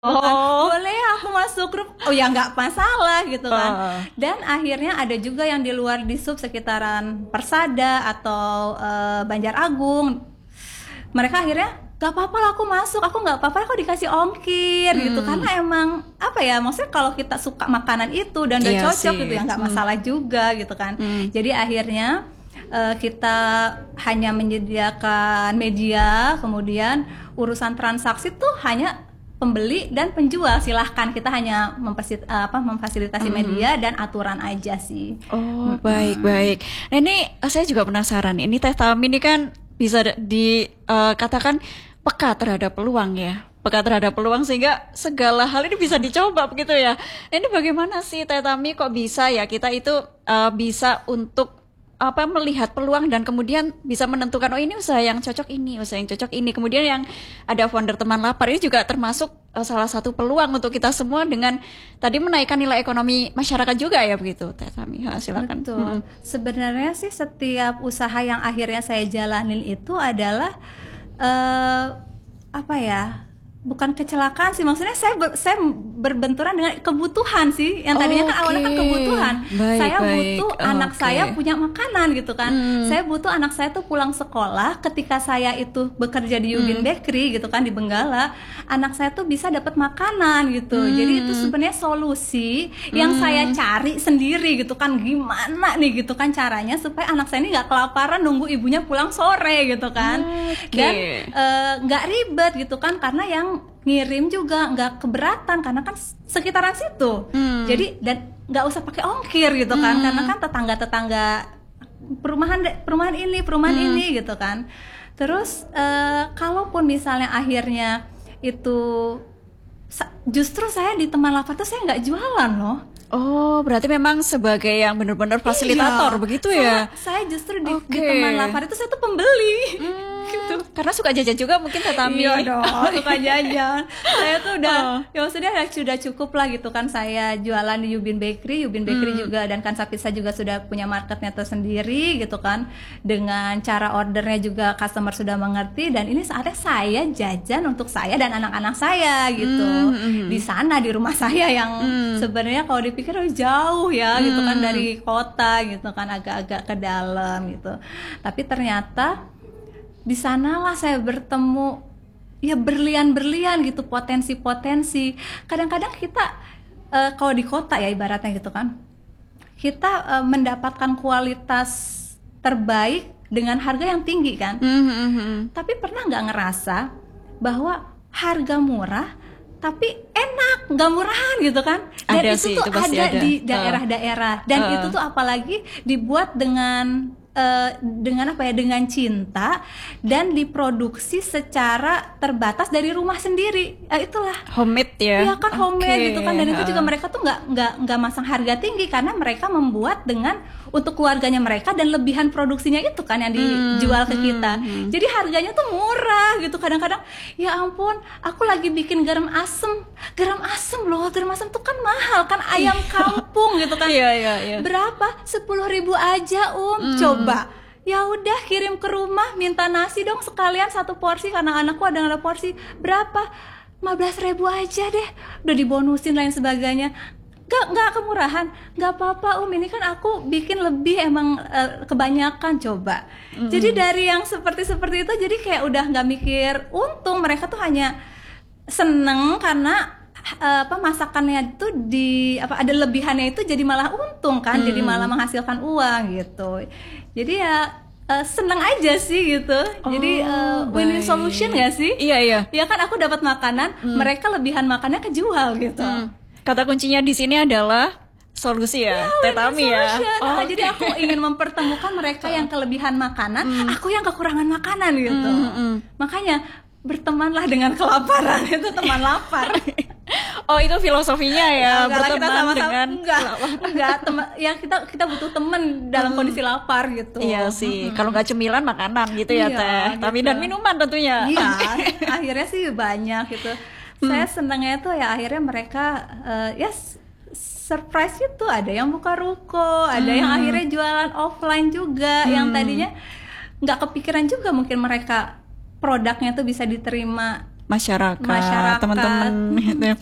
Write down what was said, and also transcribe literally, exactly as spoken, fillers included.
kan, Oh. boleh ya aku masuk grup, oh ya nggak masalah gitu kan. Uh. Dan akhirnya ada juga yang di luar di sub sekitaran Persada atau uh, Banjar Agung, mereka akhirnya gak apa-apa lah aku masuk, aku nggak apa-apa aku dikasih ongkir hmm. gitu, karena emang apa ya, maksudnya kalau kita suka makanan itu dan udah iya cocok sih. gitu ya nggak hmm. masalah juga gitu kan. hmm. Jadi akhirnya uh, kita hanya menyediakan media, kemudian urusan transaksi tuh hanya pembeli dan penjual, silahkan, kita hanya memfasit, apa, memfasilitasi mm-hmm. media dan aturan aja sih. Oh mm-hmm. baik baik. Nah ini saya juga penasaran, ini Teh Tami ini kan bisa dikatakan uh, peka terhadap peluang ya, peka terhadap peluang sehingga segala hal ini bisa dicoba begitu ya. Ini bagaimana sih Teh Tami kok bisa ya kita itu uh, bisa untuk apa melihat peluang dan kemudian bisa menentukan oh ini usaha yang cocok ini, usaha yang cocok ini. Kemudian yang ada founder teman lapar ini juga termasuk uh, salah satu peluang untuk kita semua dengan tadi menaikkan nilai ekonomi masyarakat juga ya begitu Teh Tami. Ha, silakan. Betul. Hmm. Sebenarnya sih setiap usaha yang akhirnya saya jalanin itu adalah uh, apa ya? Bukan kecelakaan sih, maksudnya saya ber, saya berbenturan dengan kebutuhan sih, yang tadinya kan okay. awalnya kan kebutuhan. Baik, saya baik. butuh oh, anak okay. saya punya makanan gitu kan. hmm. Saya butuh anak saya tuh pulang sekolah, ketika saya itu bekerja di Yubin hmm. Bakery gitu kan di Benggala, anak saya tuh bisa dapat makanan gitu. hmm. Jadi itu sebenarnya solusi hmm. yang saya cari sendiri gitu kan, gimana nih gitu kan caranya supaya anak saya ini nggak kelaparan nunggu ibunya pulang sore gitu kan. okay. Dan nggak uh, ribet gitu kan, karena yang ngirim juga nggak keberatan karena kan sekitaran situ. hmm. Jadi dan nggak usah pakai ongkir gitu kan, hmm. karena kan tetangga-tetangga perumahan perumahan ini perumahan hmm. ini gitu kan. Terus uh, kalaupun misalnya akhirnya itu justru saya di teman lapar tuh saya nggak jualan loh. Oh, berarti memang sebagai yang benar-benar fasilitator iya. begitu ya? Saya, saya justru di, okay. di teman lapar itu saya tuh pembeli. Hmm. Gitu. Karena suka jajan juga mungkin Teh Tami. Iya dong, suka jajan. Saya tuh udah, oh. ya maksudnya sudah cukup lah gitu kan. Saya jualan di Yubin Bakery, Yubin Bakery hmm. juga dan Kansa Pizza juga sudah punya marketnya tersendiri gitu kan. Dengan cara ordernya juga customer sudah mengerti, dan ini saatnya saya jajan untuk saya dan anak-anak saya gitu. Hmm. Di sana di rumah saya yang hmm. sebenarnya kalau dipikir oh, jauh ya hmm. gitu kan dari kota gitu kan, agak-agak ke dalam gitu. Tapi ternyata di sanalah saya bertemu ya berlian-berlian gitu, potensi-potensi. Kadang-kadang kita uh, kalau di kota ya ibaratnya gitu kan, kita uh, mendapatkan kualitas terbaik dengan harga yang tinggi kan. Mm-hmm. Tapi pernah nggak ngerasa bahwa harga murah tapi enak, nggak murahan gitu kan? Dan ada itu sih, tuh itu ada, ada di daerah-daerah. Dan uh. itu tuh apalagi dibuat dengan Uh, dengan apa ya, dengan cinta dan diproduksi secara terbatas dari rumah sendiri. Uh, itulah homemade ya. Iya kan, homemade okay. gitu kan. Dan itu juga mereka tuh nggak nggak nggak masang harga tinggi karena mereka membuat dengan untuk keluarganya mereka dan lebihan produksinya itu kan yang dijual hmm, ke kita. Hmm, hmm. Jadi harganya tuh murah gitu. Kadang-kadang ya ampun, aku lagi bikin garam asem, garam asem loh, garam asem tuh kan mahal kan, ayam kampung gitu kan. Iya iya iya. Berapa? sepuluh ribu aja um. Hmm. Coba Coba, ya udah kirim ke rumah, minta nasi dong sekalian satu porsi karena anakku ada ada porsi berapa? lima belas ribu aja deh, udah dibonusin lain sebagainya. Gak, gak kemurahan, gak apa-apa um, ini kan aku bikin lebih emang uh, kebanyakan coba. Mm-hmm. Jadi dari yang seperti-seperti itu jadi kayak udah gak mikir untung, mereka tuh hanya seneng karena Uh, apa masakannya itu di apa ada lebihannya itu jadi malah untung kan, hmm. jadi malah menghasilkan uang gitu. Jadi ya uh, seneng aja sih gitu. Oh, jadi uh, win-win solution nggak sih? Iya iya. Ya kan aku dapat makanan, hmm. mereka lebihan makannya kejual gitu. Hmm. Kata kuncinya di sini adalah solusi ya, ya Teh Tami ya. Oh, nah, jadi aku ingin mempertemukan mereka yang kelebihan makanan, hmm. aku yang kekurangan makanan gitu. Hmm, hmm. Makanya bertemanlah dengan kelaparan, itu teman lapar. Oh itu filosofinya ya, enggak, berteman kita sama-sama, dengan enggak, enggak teman ya, kita kita butuh teman dalam kondisi lapar gitu. Iya sih, hmm. kalau nggak cemilan makanan gitu ya, iya, Teh. Gitu. Tapi dan minuman tentunya. Iya, akhirnya sih banyak gitu. Hmm. Saya senangnya tuh ya akhirnya mereka uh, ya surprise gitu, ada yang buka ruko, ada hmm. yang akhirnya jualan offline juga, hmm. yang tadinya nggak kepikiran juga mungkin mereka produknya tuh bisa diterima masyarakat, Masyarakat. teman-teman gitu ya.